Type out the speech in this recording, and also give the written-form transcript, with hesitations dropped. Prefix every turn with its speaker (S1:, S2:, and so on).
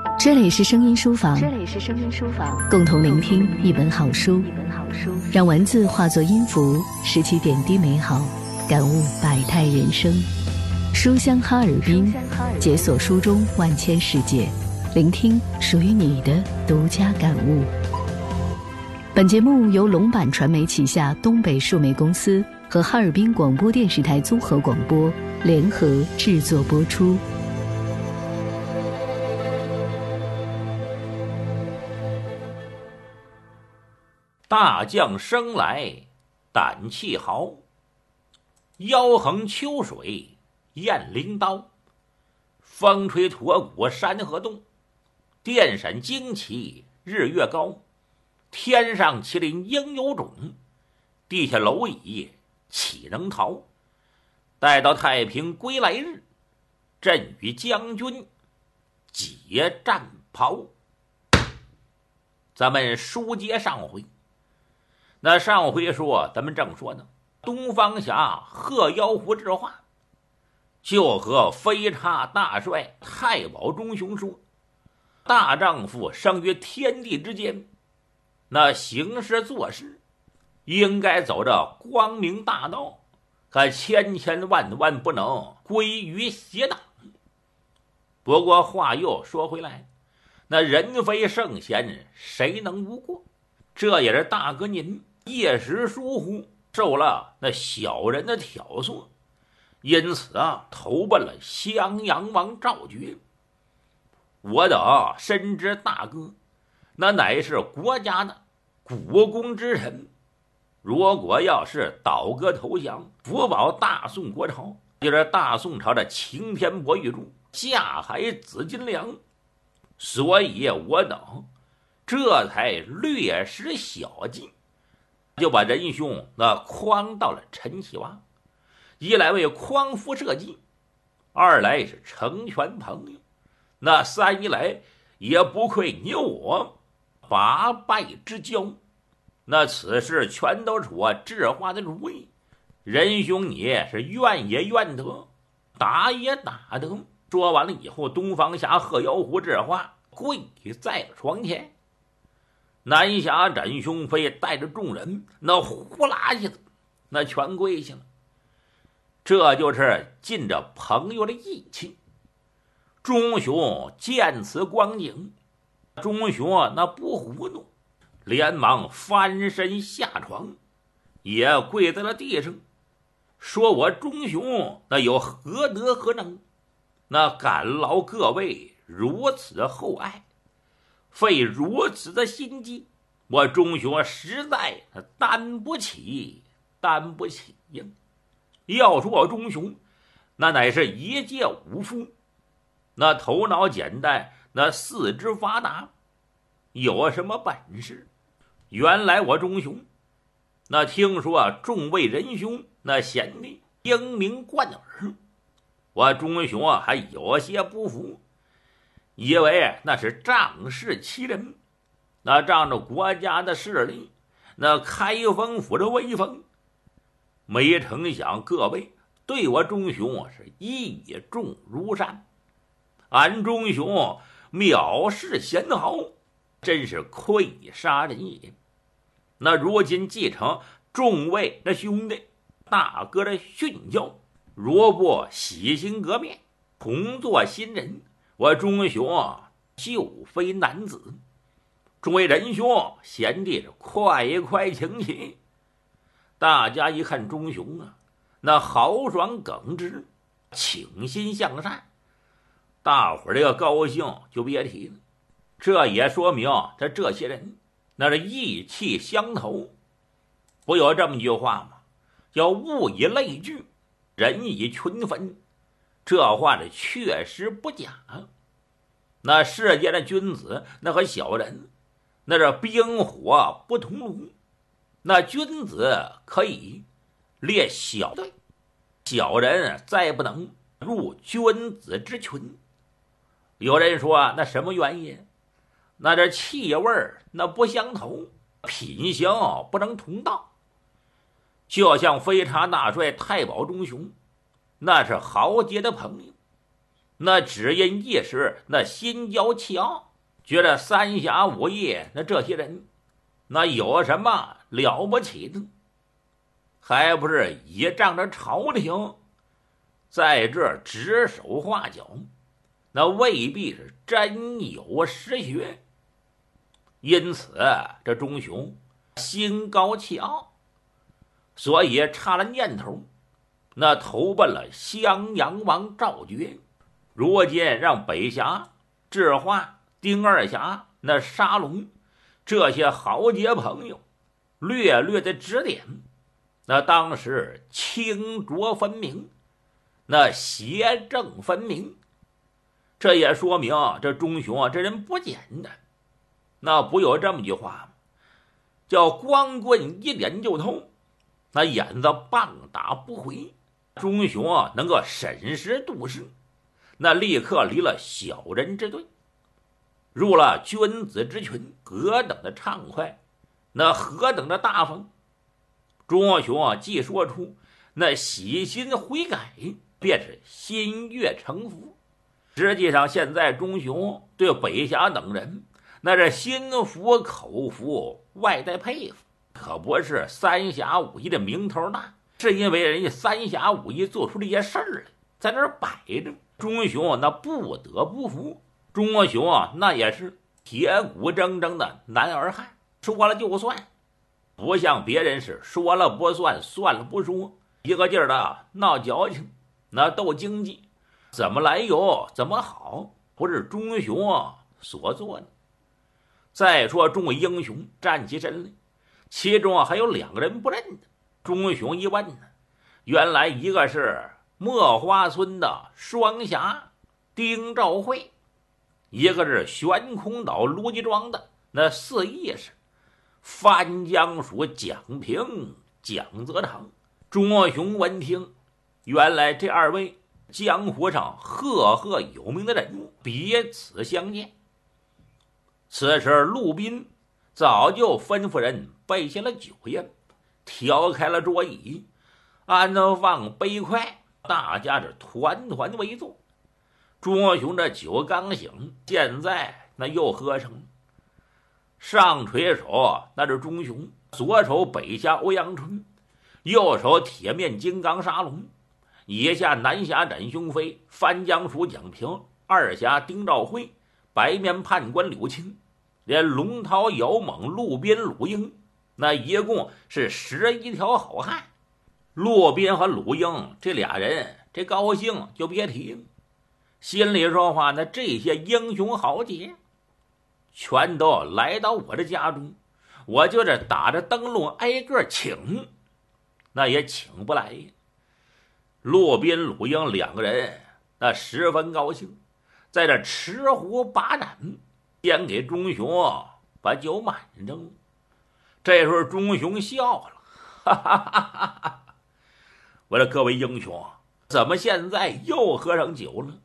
S1: 这里是声音书房，共同聆听一本好书，让文字化作音符，拾起点滴美好，感悟百态人生。书香哈尔滨，解锁书中万千世界，聆听属于你的独家感悟。本节目由龙版传媒旗下东北数媒公司和哈尔滨广播电视台综合广播联合制作播出。
S2: 大将生来胆气豪，腰横秋水雁翎刀。风吹驼骨山河动，电闪惊旗日月高。天上麒麟应有种，地下蝼蚁岂能逃？待到太平归来日，朕与将军解战袍。咱们书接上回，那上回说咱们正说呢，东方侠贺妖狐之话，就和飞叉大帅太保忠雄说，大丈夫生于天地之间，那行事做事应该走着光明大道，可千千万万不能归于邪党。不过话又说回来，那人非圣贤，谁能无过？这也是大哥您一时疏忽，受了那小人的挑唆，因此投奔了襄阳王赵觉。我等深知大哥那乃是国家的股肱之臣，如果要是倒戈投降，福保大宋国朝，就是大宋朝的擎天博玉柱，下海紫金梁，所以我等这才略施小计，就把仁兄那诓到了陈启洼，一来为匡扶社稷，二来是成全朋友，那三一来也不愧你我八拜之交。那此事全都是我制划的主意，仁兄你是愿也愿得，打也打得。说完了以后，东方侠贺妖狐这话跪在了床前，南侠展雄飞带着众人那呼啦一下子那全跪下了。这就是尽着朋友的义气。忠雄见此光景，忠雄那不糊涂，连忙翻身下床，也跪在了地上，说我忠雄那有何德何能，那感劳各位如此厚爱，费如此的心机，我忠雄实在担不起呀。要说我忠雄那乃是一介武夫，那头脑简单，那四肢发达，有什么本事？原来我忠雄那听说众位仁兄那贤弟英明贯耳，我忠雄还有些不服，以为那是仗势欺人，那仗着国家的势力，那开封府的威风，没成想各位对我忠雄是义重如山，俺忠雄藐视贤豪，真是愧杀人也。那如今继承众位那兄弟大哥的训教，如不洗心革面，重做新人，我忠雄就非男子。众位仁兄贤弟快快请起。大家一看忠雄那豪爽耿直，倾心向善，大伙儿这个高兴就别提了。这也说明这些人那是义气相投。不有这么句话吗？叫物以类聚，人以群分。这话是确实不假。那世间的君子那和小人那是冰火不同炉，那君子可以列小队，小人再不能入君子之群。有人说那什么原因？那这气味那不相投，品行不能同道。就像飞叉大帅太保忠雄，那是豪杰的朋友， 那只因一时那心焦气傲，觉得三侠五义那这些人那有什么了不起的，还不是倚仗着朝廷在这指手画脚，那未必是真有实学。因此这钟雄心高气傲，所以差了念头，那投奔了襄阳王赵觉。如今让北侠智化、丁二侠那沙龙这些豪杰朋友略略的指点，那当时清浊分明，那邪正分明。这也说明这钟雄这人不简单。那不有这么句话吗？叫光棍一点就透，那眼子棒打不回。钟雄能够审时度势，那立刻离了小人之队，入了君子之群，何等的畅快，那何等的大方。钟雄既说出那喜心悔改，便是心悦诚服。实际上现在钟雄对北侠等人那是心服口服，外带佩服，可不是三侠五义的名头大，是因为人家三侠五义做出这些事儿来，在那儿摆着。钟雄那不得不服。钟雄那也是铁骨铮铮的男儿汉，说了就算，不像别人是说了不算，算了不说，一个劲儿的闹矫情，那斗经济，怎么来由怎么好，不是钟雄所做的。再说众位英雄站起身来，其中还有2个人不认得。钟雄一问呢，原来一个是墨花村的双侠丁兆会，一个是悬空岛卢集庄的那4义士翻江署蒋平、蒋泽堂。钟雄闻听，原来这2位江湖上赫赫有名的人物彼此相见。此时陆斌早就吩咐人备下了酒宴，调开了桌椅，安放杯筷，大家是团团围坐。钟雄这酒刚醒，现在那又喝成了。上垂手那是钟雄，左手北侠欧阳春，右手铁面金刚沙龙，以下南侠展雄飞，翻江署蒋平，2侠丁兆会，白面判官柳青，连龙涛、姚猛、陆斌、鲁英，那一共是11条好汉。陆斌和鲁英这俩人，这高兴就别提了，心里说话，那这些英雄豪杰全都来到我的家中，我就是打着灯笼挨个请，那也请不来。陆斌、鲁英2个人那十分高兴，在这吃壶把盏，先给钟雄把酒满上。这时候钟雄笑了，哈哈哈哈哈！我说各位英雄，怎么现在又喝上酒了？